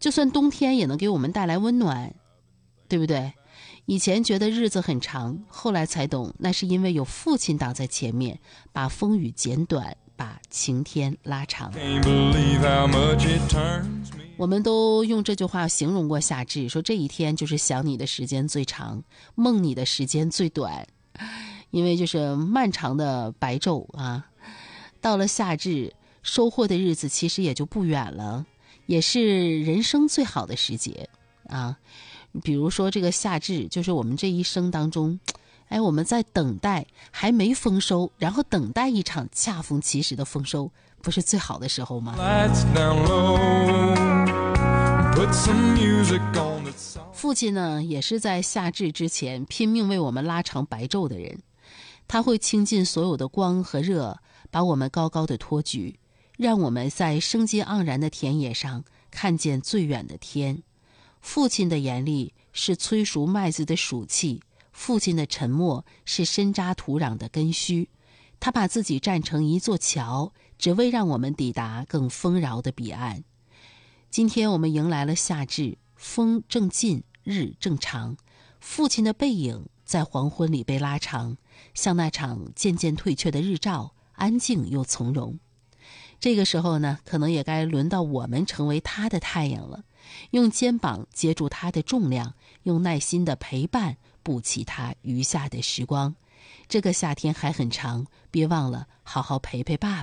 就算冬天也能给我们带来温暖，对不对？以前觉得日子很长，后来才懂，那是因为有父亲挡在前面，把风雨减短，把晴天拉长。我们都用这句话形容过夏至，说这一天就是想你的时间最长，梦你的时间最短，因为就是漫长的白昼啊。到了夏至，收获的日子其实也就不远了，也是人生最好的时节啊。比如说这个夏至，就是我们这一生当中，我们在等待还没丰收，然后等待一场恰逢其时的丰收，不是最好的时候吗？父亲呢，也是在夏至之前拼命为我们拉长白昼的人，他会倾尽所有的光和热，把我们高高的托举，让我们在生机盎然的田野上看见最远的天。父亲的严厉是催熟麦子的暑气，父亲的沉默是深扎土壤的根须。他把自己站成一座桥，只为让我们抵达更丰饶的彼岸。今天我们迎来了夏至，风正劲，日正长，父亲的背影在黄昏里被拉长，像那场渐渐退却的日照，安静又从容。这个时候呢，可能也该轮到我们成为他的太阳了，用肩膀接住他的重量，用耐心的陪伴补齐他余下的时光。这个夏天还很长，别忘了好好陪陪爸爸。